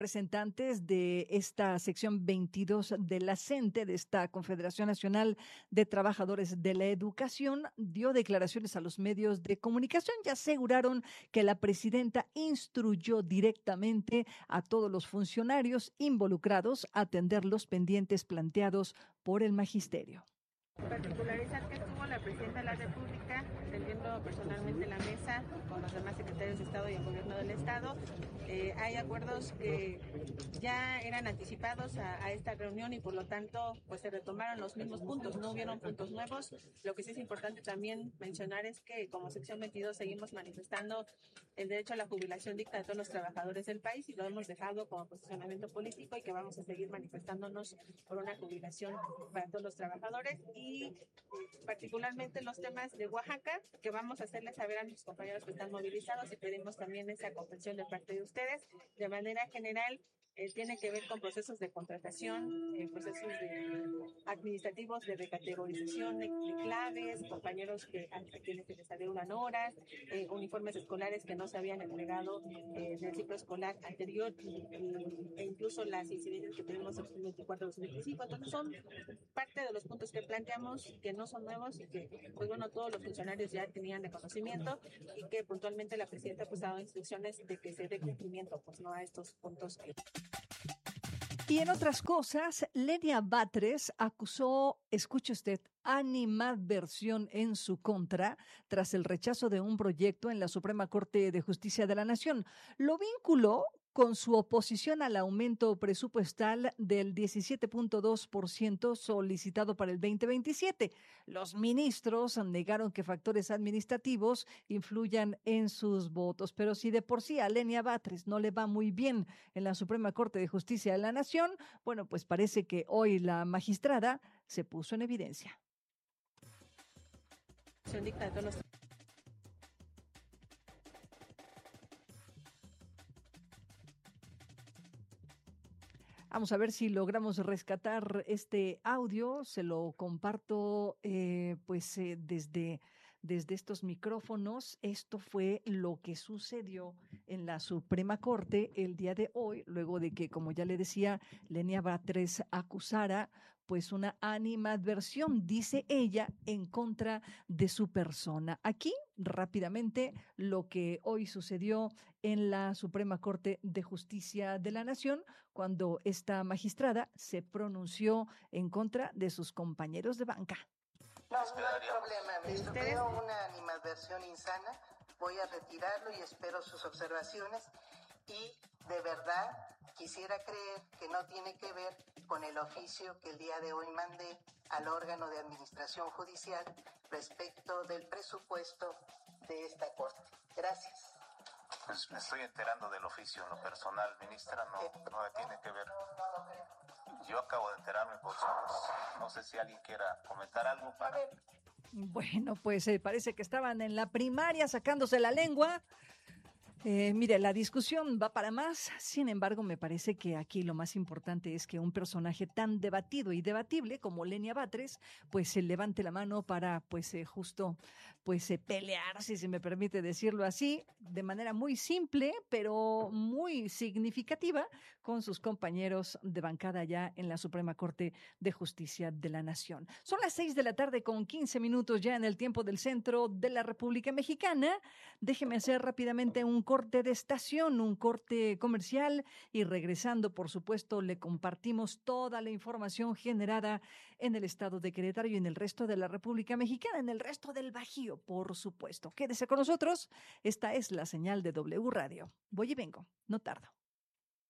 Representantes de esta sección 22 de la CENTE, de esta Confederación Nacional de Trabajadores de la Educación, dio declaraciones a los medios de comunicación y aseguraron que la presidenta instruyó directamente a todos los funcionarios involucrados a atender los pendientes planteados por el magisterio. Particularizar que estuvo la presidenta de la República atendiendo personalmente la mesa con los demás secretarios de Estado y el gobierno del Estado. Hay acuerdos que ya eran anticipados a esta reunión y por lo tanto pues se retomaron los mismos puntos, no hubieron puntos nuevos. Lo que sí es importante también mencionar es que como sección 22 seguimos manifestando el derecho a la jubilación digna de todos los trabajadores del país y lo hemos dejado como posicionamiento político y que vamos a seguir manifestándonos por una jubilación para todos los trabajadores y particularmente los temas de Oaxaca, que vamos a hacerles saber a nuestros compañeros que están movilizados y pedimos también esa comprensión de parte de ustedes. De manera general, tiene que ver con procesos de contratación, procesos administrativos de recategorización de claves, compañeros a quienes se les adeudan horas, uniformes escolares que no se habían entregado del ciclo escolar anterior e incluso las incidencias que tenemos en 2024-2025. Entonces son parte de los puntos que planteamos que no son nuevos y que pues bueno todos los funcionarios ya tenían de conocimiento y que puntualmente la presidenta pues ha dado instrucciones de que se dé cumplimiento pues no a estos puntos que... Y en otras cosas, Lenia Batres acusó, escuche usted, animadversión en su contra tras el rechazo de un proyecto en la Suprema Corte de Justicia de la Nación. Lo vinculó con su oposición al aumento presupuestal del 17.2% solicitado para el 2027. Los ministros negaron que factores administrativos influyan en sus votos, pero si de por sí a Lenia Batres no le va muy bien en la Suprema Corte de Justicia de la Nación, bueno, pues parece que hoy la magistrada se puso en evidencia. Vamos a ver si logramos rescatar este audio. Se lo comparto desde estos micrófonos. Esto fue lo que sucedió en la Suprema Corte el día de hoy, luego de que, como ya le decía, Lenia Batres acusara pues una animadversión, dice ella, en contra de su persona. Aquí, rápidamente, lo que hoy sucedió en la Suprema Corte de Justicia de la Nación, cuando esta magistrada se pronunció en contra de sus compañeros de banca. No hay problema, ministro. Veo una animadversión insana, voy a retirarlo y espero sus observaciones. Y de verdad quisiera creer que no tiene que ver con el oficio que el día de hoy mandé al órgano de administración judicial respecto del presupuesto de esta corte. Gracias. Pues me estoy enterando del oficio en lo personal, ministra, no tiene que ver. Yo acabo de enterarme por eso, no sé si alguien quiera comentar algo para... Bueno, pues parece que estaban en la primaria sacándose la lengua. Mire, la discusión va para más, sin embargo, me parece que aquí lo más importante es que un personaje tan debatido y debatible como Lenia Batres, pues se levante la mano para, pelear, si se me permite decirlo así, de manera muy simple, pero muy significativa, con sus compañeros de bancada ya en la Suprema Corte de Justicia de la Nación. Son las 6:15 p.m. ya en el tiempo del centro de la República Mexicana. Déjeme hacer rápidamente un corte de estación, un corte comercial y regresando, por supuesto, le compartimos toda la información generada en el estado de Querétaro y en el resto de la República Mexicana, en el resto del Bajío, por supuesto. Quédese con nosotros. Esta es la señal de W Radio. Voy y vengo. No tardo.